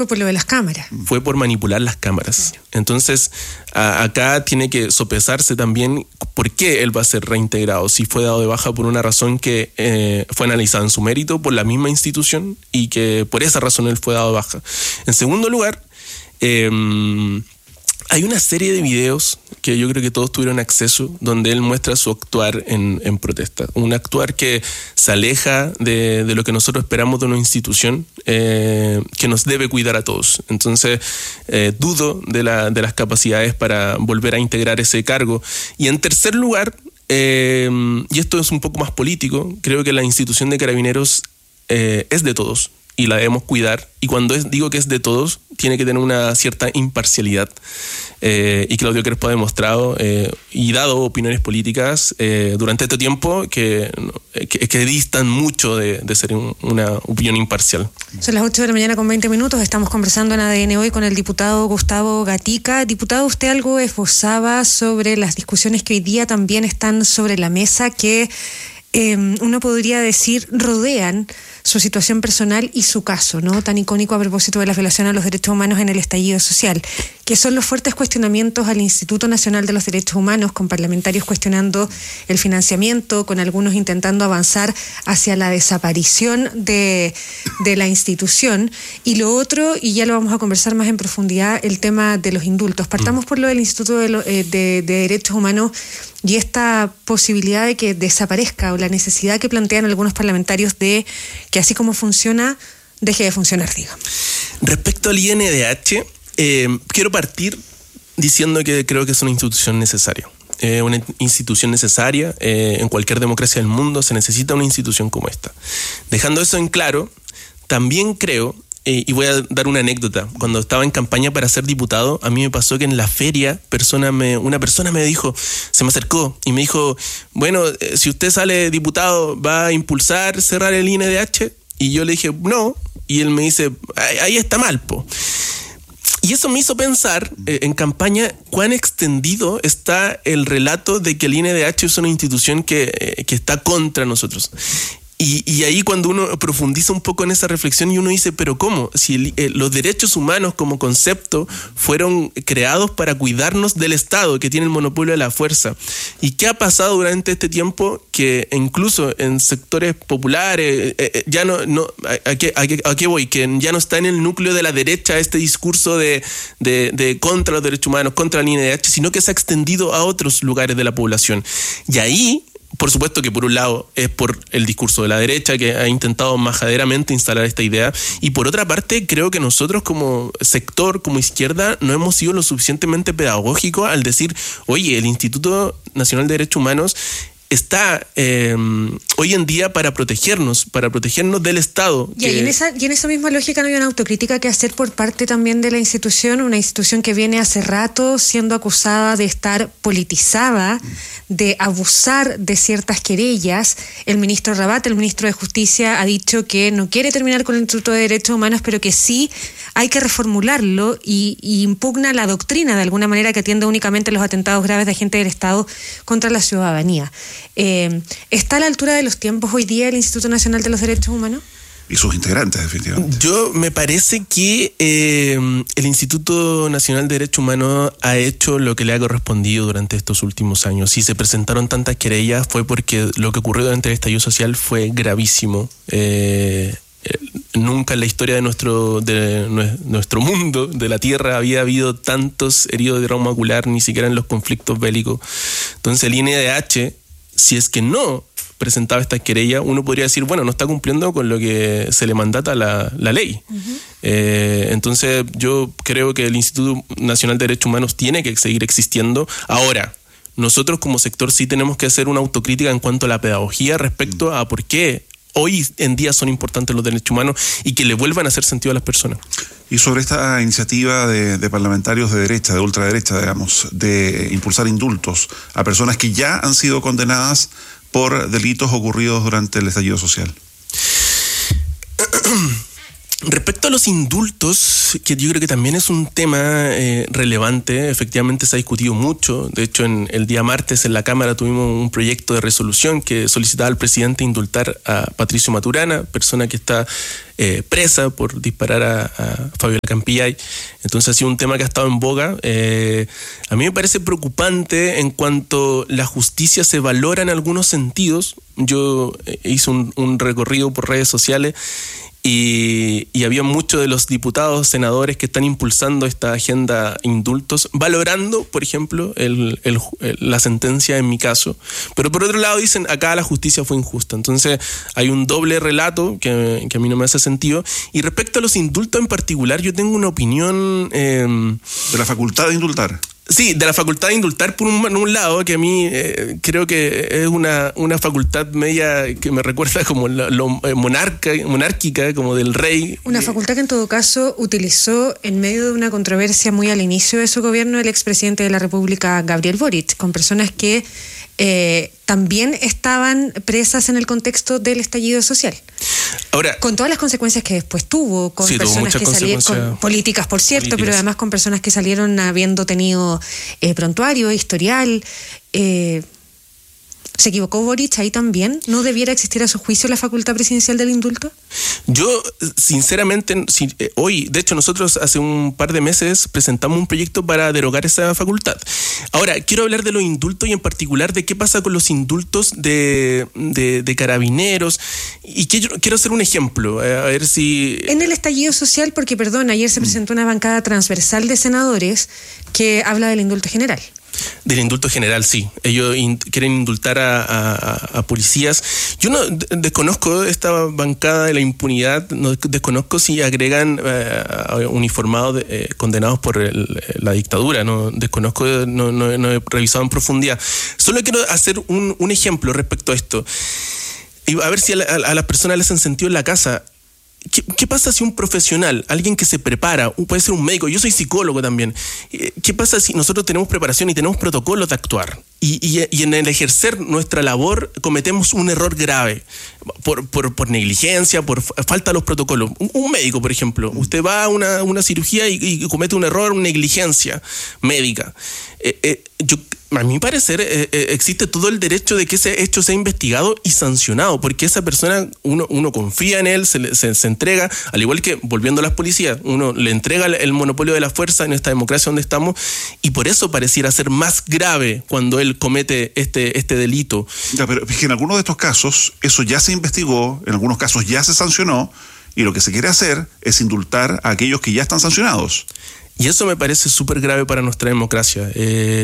Fue por lo de las cámaras. Fue por manipular las cámaras. Entonces, acá tiene que sopesarse también por qué él va a ser reintegrado. Si fue dado de baja por una razón que fue analizada en su mérito por la misma institución y que por esa razón él fue dado de baja. En segundo lugar, hay una serie de videos que yo creo que todos tuvieron acceso, donde él muestra su actuar en protesta. Un actuar que se aleja de lo que nosotros esperamos de una institución que nos debe cuidar a todos. Entonces, dudo de las capacidades para volver a integrar ese cargo. Y en tercer lugar, y esto es un poco más político, creo que la institución de Carabineros es de todos y la debemos cuidar. Y cuando digo que es de todos, tiene que tener una cierta imparcialidad. Y Claudio Crespo ha demostrado y dado opiniones políticas durante este tiempo que distan mucho de ser una opinión imparcial. Son las 8 de la mañana con 20 minutos. Estamos conversando en ADN Hoy con el diputado Gustavo Gatica. Diputado, usted algo esbozaba sobre las discusiones que hoy día también están sobre la mesa, que uno podría decir rodean su situación personal y su caso, ¿no? Tan icónico a propósito de la violación a los derechos humanos en el estallido social, que son los fuertes cuestionamientos al Instituto Nacional de los Derechos Humanos, con parlamentarios cuestionando el financiamiento, con algunos intentando avanzar hacia la desaparición de la institución. Y lo otro, y ya lo vamos a conversar más en profundidad, el tema de los indultos. Partamos por lo del Instituto de Derechos Humanos y esta posibilidad de que desaparezca, o la necesidad que plantean algunos parlamentarios de que así como funciona, deje de funcionar, digamos. Respecto al INDH, quiero partir diciendo que creo que es una institución necesaria. Una institución necesaria, en cualquier democracia del mundo se necesita una institución como esta. Dejando eso en claro, también creo, y voy a dar una anécdota, cuando estaba en campaña para ser diputado, a mí me pasó que en la feria una persona me dijo, se me acercó y me dijo, bueno, si usted sale diputado, ¿va a impulsar cerrar el INDH? Y yo le dije, no, y él me dice, ahí está mal, po. Y eso me hizo pensar en campaña cuán extendido está el relato de que el INDH es una institución que está contra nosotros. Y ahí cuando uno profundiza un poco en esa reflexión y uno dice, pero ¿cómo? Si los derechos humanos como concepto fueron creados para cuidarnos del Estado, que tiene el monopolio de la fuerza. ¿Y qué ha pasado durante este tiempo? Que incluso en sectores populares, ya ¿a qué voy? Que ya no está en el núcleo de la derecha este discurso de contra los derechos humanos, contra el INDH, sino que se ha extendido a otros lugares de la población. Y ahí, por supuesto que por un lado es por el discurso de la derecha, que ha intentado majaderamente instalar esta idea, y por otra parte creo que nosotros como sector, como izquierda, no hemos sido lo suficientemente pedagógicos al decir, oye, el Instituto Nacional de Derechos Humanos está hoy en día para protegernos del Estado. Y en esa misma lógica no hay una autocrítica que hacer por parte también de la institución, una institución que viene hace rato siendo acusada de estar politizada, de abusar de ciertas querellas. El ministro Rabat, el ministro de Justicia, ha dicho que no quiere terminar con el Instituto de Derechos Humanos, pero que sí hay que reformularlo y impugna la doctrina de alguna manera que atiende únicamente a los atentados graves de agentes del Estado contra la ciudadanía. ¿Está a la altura de los tiempos hoy día el Instituto Nacional de los Derechos Humanos? Y sus integrantes, definitivamente. Yo me parece que el Instituto Nacional de Derechos Humanos ha hecho lo que le ha correspondido durante estos últimos años. Si se presentaron tantas querellas fue porque lo que ocurrió durante el estallido social fue gravísimo. Nunca en la historia de nuestro mundo, de la Tierra, había habido tantos heridos de trauma ocular, ni siquiera en los conflictos bélicos. Entonces el INDH, si es que no presentaba esta querella, uno podría decir, bueno, no está cumpliendo con lo que se le mandata la ley. Uh-huh. Entonces yo creo que el Instituto Nacional de Derechos Humanos tiene que seguir existiendo. Ahora, nosotros como sector sí tenemos que hacer una autocrítica en cuanto a la pedagogía respecto a por qué hoy en día son importantes los derechos humanos y que le vuelvan a hacer sentido a las personas. Y sobre esta iniciativa de parlamentarios de derecha, de ultraderecha, digamos, de impulsar indultos a personas que ya han sido condenadas por delitos ocurridos durante el estallido social. Respecto a los indultos, que yo creo que también es un tema relevante, efectivamente se ha discutido mucho. De hecho, el día martes en la Cámara tuvimos un proyecto de resolución que solicitaba al presidente indultar a Patricio Maturana, persona que está presa por disparar a Fabiola Campillay. Entonces ha sido un tema que ha estado en boga. A mí me parece preocupante en cuanto la justicia se valora en algunos sentidos. Yo hice un recorrido por redes sociales y había muchos de los diputados, senadores que están impulsando esta agenda indultos, valorando, por ejemplo, la sentencia en mi caso. Pero por otro lado dicen, acá la justicia fue injusta. Entonces hay un doble relato que a mí no me hace sentido. Y respecto a los indultos en particular, yo tengo una opinión... de la facultad de indultar. Sí, de la facultad de indultar por un lado, que a mí creo que es una facultad media que me recuerda como lo monárquica, como del rey. Una facultad que en todo caso utilizó en medio de una controversia muy al inicio de su gobierno el expresidente de la República, Gabriel Boric, con personas que también estaban presas en el contexto del estallido social. Ahora, con todas las consecuencias que después tuvo, con sí, personas que salieron, con políticas, por cierto, pero además con personas que salieron habiendo tenido prontuario, historial. ¿Se equivocó Boric ahí también? ¿No debiera existir a su juicio la facultad presidencial del indulto? Yo, sinceramente, hoy, de hecho, nosotros hace un par de meses presentamos un proyecto para derogar esa facultad. Ahora, quiero hablar de los indultos y en particular de qué pasa con los indultos de carabineros. Y quiero hacer un ejemplo, a ver si... En el estallido social, porque, perdón, ayer se presentó una bancada transversal de senadores que habla del indulto general. Del indulto general, sí. Ellos quieren indultar a policías. Yo no desconozco esta bancada de la impunidad, no desconozco si agregan uniformados condenados por la dictadura. No desconozco, no he revisado en profundidad. Solo quiero hacer un ejemplo respecto a esto. Y a ver si a las personas les hacen sentido en la casa. ¿Qué pasa si un profesional, alguien que se prepara, puede ser un médico, yo soy psicólogo también, qué pasa si nosotros tenemos preparación y tenemos protocolos de actuar y en el ejercer nuestra labor cometemos un error grave por negligencia, por falta de los protocolos? Un médico, por ejemplo, usted va a una cirugía y comete un error, una negligencia médica. A mi parecer, existe todo el derecho de que ese hecho sea investigado y sancionado, porque esa persona, uno confía en él, se entrega, al igual que, volviendo a las policías, uno le entrega el monopolio de la fuerza en esta democracia donde estamos, y por eso pareciera ser más grave cuando él comete este delito. Ya, pero es que en algunos de estos casos, eso ya se investigó, en algunos casos ya se sancionó, y lo que se quiere hacer es indultar a aquellos que ya están sancionados. Y eso me parece súper grave para nuestra democracia.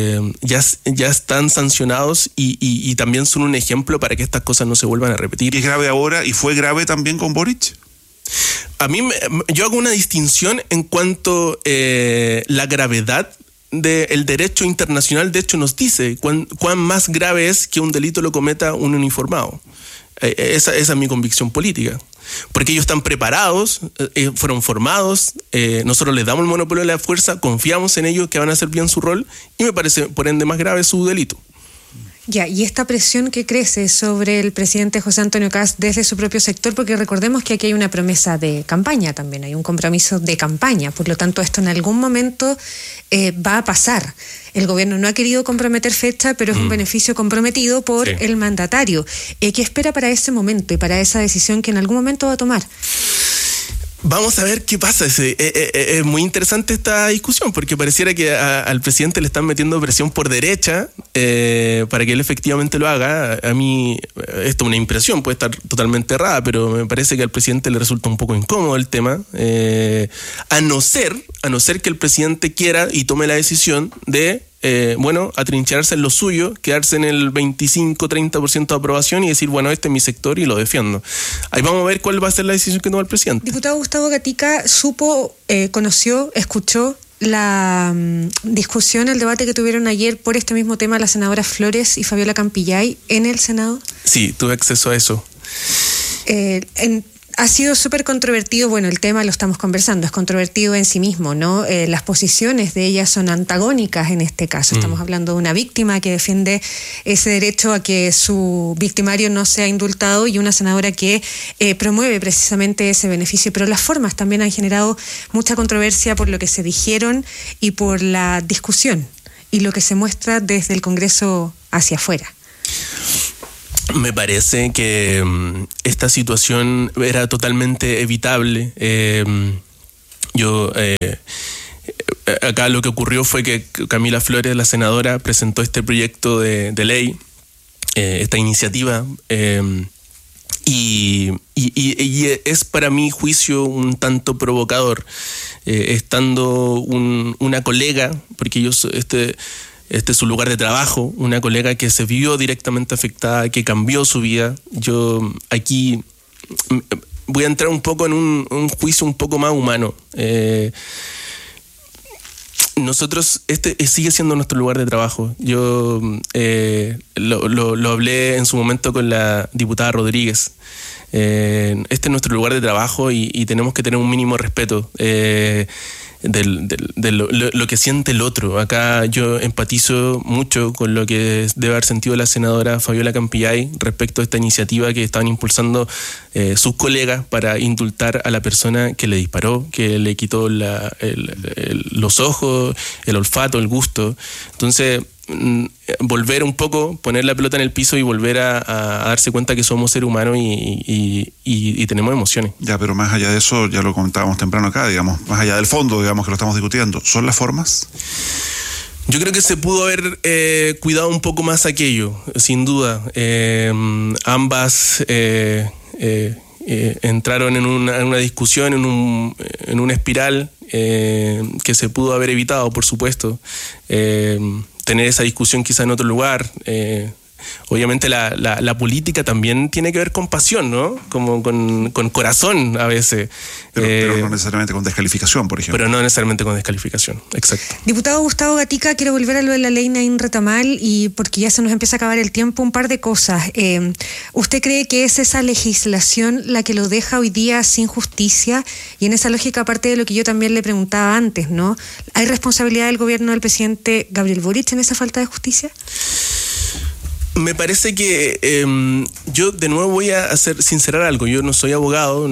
Ya están sancionados y también son un ejemplo para que estas cosas no se vuelvan a repetir. ¿Y es grave ahora y fue grave también con Boric? A mí, yo hago una distinción en cuanto la gravedad del derecho internacional, de hecho, nos dice cuán más grave es que un delito lo cometa un uniformado. Esa es mi convicción política. Porque ellos están preparados, fueron formados, nosotros les damos el monopolio de la fuerza, confiamos en ellos que van a hacer bien su rol y me parece, por ende, más grave su delito. Ya, y esta presión que crece sobre el presidente José Antonio Kast desde su propio sector, porque recordemos que aquí hay una promesa de campaña también, hay un compromiso de campaña, por lo tanto esto en algún momento va a pasar. El gobierno no ha querido comprometer fecha, pero es un beneficio comprometido por el mandatario. ¿Qué espera para ese momento y para esa decisión que en algún momento va a tomar? Vamos a ver qué pasa. Es muy interesante esta discusión porque pareciera que al presidente le están metiendo presión por derecha para que él efectivamente lo haga. A mí, esto es una impresión, puede estar totalmente errada, pero me parece que al presidente le resulta un poco incómodo el tema, a no ser que el presidente quiera y tome la decisión de atrincherarse en lo suyo, quedarse en el 25-30% de aprobación y decir, bueno, este es mi sector y lo defiendo. Ahí vamos a ver cuál va a ser la decisión que toma el presidente. Diputado Gustavo Gatica, conoció, escuchó la discusión, el debate que tuvieron ayer por este mismo tema las senadoras Flores y Fabiola Campillay en el Senado. Sí, tuve acceso a eso. Ha sido súper controvertido, bueno, el tema lo estamos conversando, es controvertido en sí mismo, ¿no? Las posiciones de ellas son antagónicas en este caso. Estamos hablando de una víctima que defiende ese derecho a que su victimario no sea indultado y una senadora que promueve precisamente ese beneficio, pero las formas también han generado mucha controversia por lo que se dijeron y por la discusión y lo que se muestra desde el Congreso hacia afuera. Me parece que esta situación era totalmente evitable. Acá lo que ocurrió fue que Camila Flores, la senadora, presentó este proyecto de ley, esta iniciativa, y es para mi juicio un tanto provocador, estando una colega, porque ellos... Este es su lugar de trabajo, una colega que se vio directamente afectada, que cambió su vida. Yo aquí voy a entrar un poco en un juicio un poco más humano. Nosotros, sigue siendo nuestro lugar de trabajo. Yo lo hablé en su momento con la diputada Rodríguez. Este es nuestro lugar de trabajo y tenemos que tener un mínimo respeto de lo que siente el otro. Acá yo empatizo mucho con lo que debe haber sentido la senadora Fabiola Campillay respecto a esta iniciativa que estaban impulsando sus colegas para indultar a la persona que le disparó, que le quitó los ojos, el olfato, el gusto. Entonces, volver un poco, poner la pelota en el piso y volver a darse cuenta que somos seres humanos y tenemos emociones. Ya, pero más allá de eso, ya lo comentábamos temprano acá, digamos, más allá del fondo, digamos, que lo estamos discutiendo, ¿son las formas? Yo creo que se pudo haber cuidado un poco más aquello, sin duda. Ambas entraron en una discusión, en una espiral que se pudo haber evitado, por supuesto. Tener esa discusión quizá en otro lugar. Obviamente la política también tiene que ver con pasión, ¿no? Como con corazón a veces. Pero no necesariamente con descalificación, por ejemplo. Pero no necesariamente con descalificación, exacto. Diputado Gustavo Gatica, quiero volver a lo de la ley Naín Retamal y porque ya se nos empieza a acabar el tiempo, un par de cosas. ¿Usted cree que es esa legislación la que lo deja hoy día sin justicia? Y en esa lógica, aparte de lo que yo también le preguntaba antes, ¿no? ¿Hay responsabilidad del gobierno del presidente Gabriel Boric en esa falta de justicia? Me parece que yo de nuevo voy a sincerar algo. Yo no soy abogado,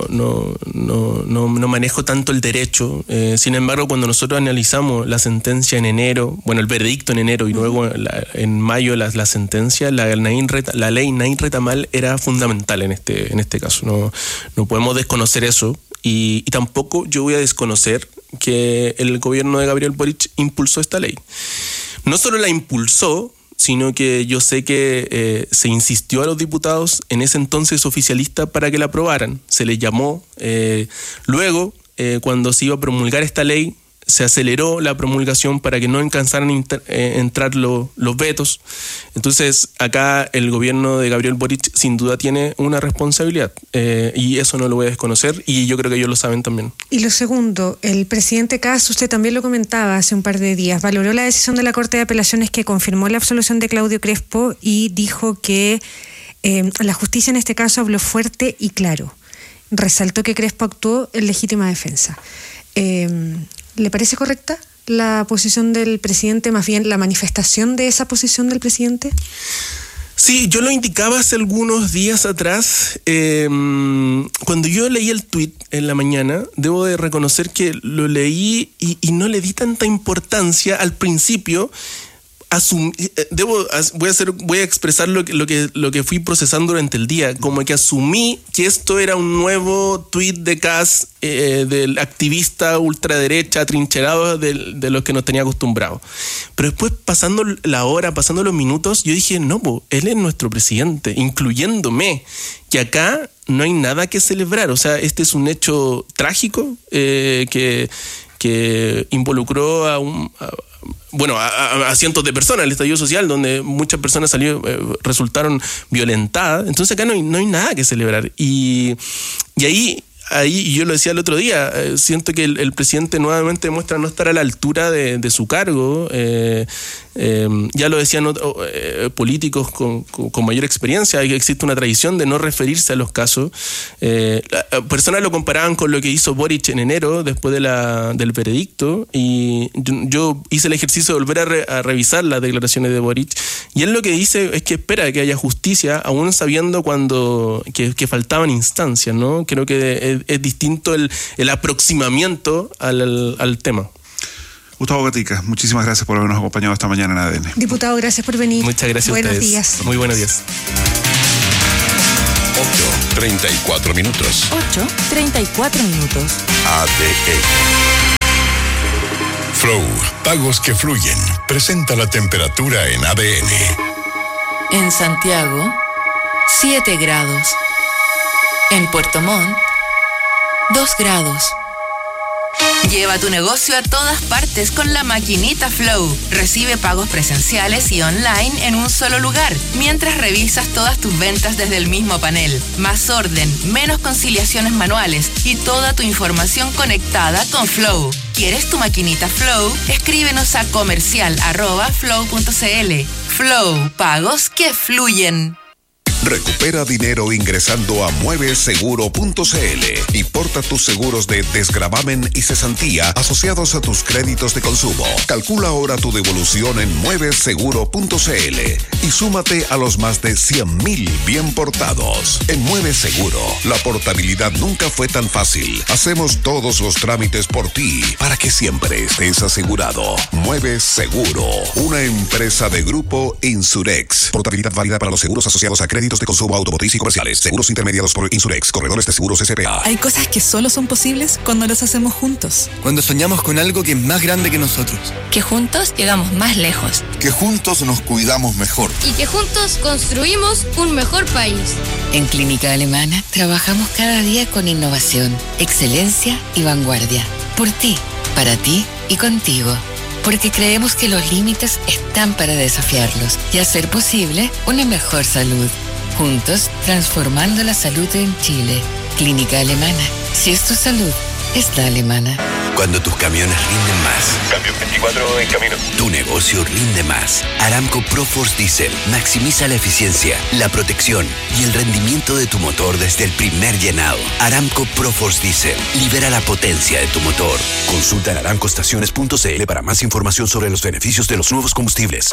no manejo tanto el derecho. Sin embargo, cuando nosotros analizamos la sentencia en enero, bueno, el veredicto en enero y luego en mayo la sentencia, la ley Naín Retamal era fundamental en este caso. No podemos desconocer eso y tampoco yo voy a desconocer que el gobierno de Gabriel Boric impulsó esta ley. No solo la impulsó, sino que yo sé que se insistió a los diputados en ese entonces oficialistas para que la aprobaran. Se les llamó. Luego, cuando se iba a promulgar esta ley, se aceleró la promulgación para que no alcanzaran a entrar los vetos. Entonces, acá el gobierno de Gabriel Boric sin duda tiene una responsabilidad y eso no lo voy a desconocer y yo creo que ellos lo saben también. Y lo segundo, el presidente Kast, usted también lo comentaba hace un par de días, valoró la decisión de la Corte de Apelaciones que confirmó la absolución de Claudio Crespo y dijo que la justicia en este caso habló fuerte y claro. Resaltó que Crespo actuó en legítima defensa. ¿Le parece correcta la posición del presidente, más bien la manifestación de esa posición del presidente? Sí, yo lo indicaba hace algunos días atrás. Cuando yo leí el tuit en la mañana, debo de reconocer que lo leí y no le di tanta importancia al principio. Voy a expresar lo que fui procesando durante el día, como que asumí que esto era un nuevo tuit de Kast, del activista ultraderecha atrincherado de los que nos tenía acostumbrados. Pero después, pasando la hora, pasando los minutos, yo dije, no, él es nuestro presidente, incluyéndome, que acá no hay nada que celebrar. O sea, este es un hecho trágico que involucró a cientos de personas, el estallido social, donde muchas personas resultaron violentadas. Entonces acá no hay nada que celebrar. Y ahí ahí, y yo lo decía el otro día, siento que el presidente nuevamente demuestra no estar a la altura de su cargo. Ya lo decían políticos con mayor experiencia, que existe una tradición de no referirse a los casos. Personas lo comparaban con lo que hizo Boric en enero, después del veredicto, y yo hice el ejercicio de volver a revisar las declaraciones de Boric, y él lo que dice es que espera que haya justicia, aún sabiendo que faltaban instancias, ¿no? Creo que es distinto el aproximamiento al tema. Gustavo Gatica, muchísimas gracias por habernos acompañado esta mañana en ADN. Diputado, gracias por venir. Muchas gracias a ustedes. Buenos días. Muy buenos días. 8:34 minutos. 8:34 minutos. ADN. Flow, pagos que fluyen. Presenta la temperatura en ADN. En Santiago, 7 grados. En Puerto Montt, 2 grados. Lleva tu negocio a todas partes con la maquinita Flow. Recibe pagos presenciales y online en un solo lugar, mientras revisas todas tus ventas desde el mismo panel. Más orden, menos conciliaciones manuales y toda tu información conectada con Flow. ¿Quieres tu maquinita Flow? Escríbenos a comercial@flow.cl. Flow, pagos que fluyen. Recupera dinero ingresando a mueveseguro.cl y porta tus seguros de desgravamen y cesantía asociados a tus créditos de consumo. Calcula ahora tu devolución en mueveseguro.cl y súmate a los más de 100,000 bien portados. En Mueves Seguro, la portabilidad nunca fue tan fácil. Hacemos todos los trámites por ti para que siempre estés asegurado. Mueves Seguro, una empresa de Grupo Insurex. Portabilidad válida para los seguros asociados a créditos de consumo automotriz y comerciales. Seguros intermediados por Insurex, corredores de seguros SPA. Hay cosas que solo son posibles cuando las hacemos juntos. Cuando soñamos con algo que es más grande que nosotros. Que juntos llegamos más lejos. Que juntos nos cuidamos mejor. Y que juntos construimos un mejor país. En Clínica Alemana trabajamos cada día con innovación, excelencia y vanguardia. Por ti, para ti y contigo. Porque creemos que los límites están para desafiarlos y hacer posible una mejor salud. Juntos, transformando la salud en Chile. Clínica Alemana. Si es tu salud, es la alemana. Cuando tus camiones rinden más. Cambio 24 en camino. Tu negocio rinde más. Aramco ProForce Diesel maximiza la eficiencia, la protección y el rendimiento de tu motor desde el primer llenado. Aramco ProForce Diesel libera la potencia de tu motor. Consulta en aramcoestaciones.cl para más información sobre los beneficios de los nuevos combustibles.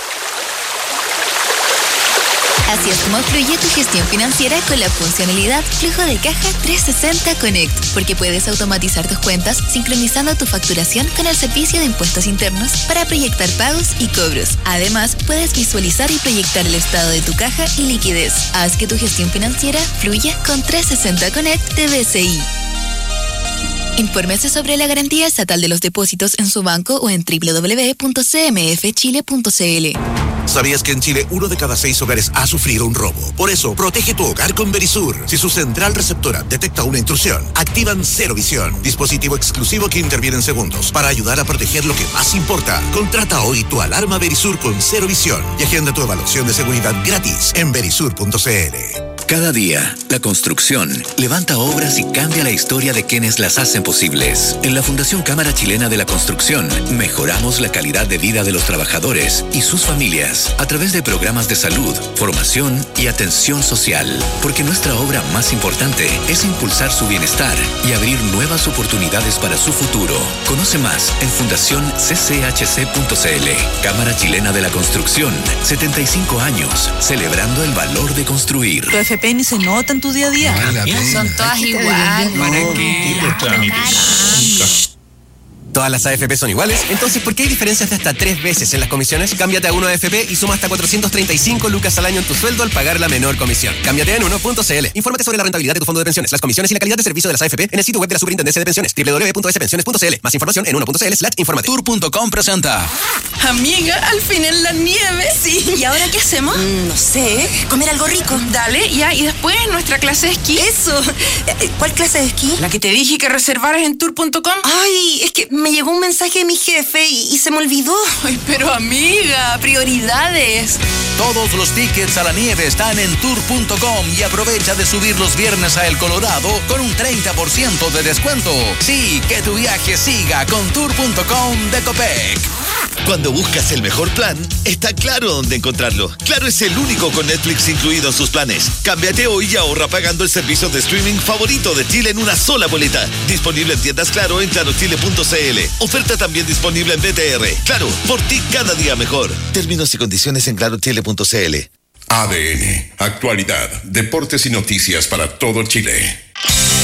Así es como fluye tu gestión financiera con la funcionalidad Flujo de Caja 360 Connect, porque puedes automatizar tus cuentas sincronizando tu facturación con el servicio de impuestos internos para proyectar pagos y cobros. Además, puedes visualizar y proyectar el estado de tu caja y liquidez. Haz que tu gestión financiera fluya con 360 Connect de BCI. Infórmese sobre la garantía estatal de los depósitos en su banco o en www.cmfchile.cl. ¿Sabías que en Chile 1 de cada 6 hogares ha sufrido un robo? Por eso, protege tu hogar con Verisur. Si su central receptora detecta una intrusión, activan Cero Visión, dispositivo exclusivo que interviene en segundos para ayudar a proteger lo que más importa. Contrata hoy tu alarma Verisur con Cero Visión y agenda tu evaluación de seguridad gratis en verisur.cl. Cada día, la construcción levanta obras y cambia la historia de quienes las hacen posibles. En la Fundación Cámara Chilena de la Construcción, mejoramos la calidad de vida de los trabajadores y sus familias a través de programas de salud, formación y atención social. Porque nuestra obra más importante es impulsar su bienestar y abrir nuevas oportunidades para su futuro. Conoce más en fundacioncchc.cl. Cámara Chilena de la Construcción, 75 años, celebrando el valor de construir. Tu FP ni se nota en tu día a día. Son todas iguales. Todas las AFP son iguales, entonces ¿por qué hay diferencias de hasta 3 veces en las comisiones? Cámbiate a Uno AFP y suma hasta 435 lucas al año en tu sueldo al pagar la menor comisión. Cámbiate en uno.cl. Infórmate sobre la rentabilidad de tu fondo de pensiones, las comisiones y la calidad de servicio de las AFP en el sitio web de la Superintendencia de Pensiones, www.spensiones.cl. Más información en uno.cl/infórmate. Tour.com presenta. Amiga, al fin en la nieve. Sí. ¿Y ahora qué hacemos? No sé, comer algo rico. Dale, ya, y después nuestra clase de esquí. Eso. ¿Cuál clase de esquí? La que te dije que reservaras en tour.com. Ay, es que me llegó un mensaje de mi jefe y se me olvidó. Ay, pero amiga, prioridades. Todos los tickets a la nieve están en tour.com y aprovecha de subir los viernes a El Colorado con un 30% de descuento. Sí, que tu viaje siga con tour.com de Copec. Cuando buscas el mejor plan, está Claro dónde encontrarlo. Claro es el único con Netflix incluido en sus planes. Cámbiate hoy y ahorra pagando el servicio de streaming favorito de Chile en una sola boleta. Disponible en tiendas Claro en clarochile.cl. Oferta también disponible en BTR. Claro, por ti cada día mejor. Términos y condiciones en clarochile.cl. ADN, actualidad, deportes y noticias para todo Chile.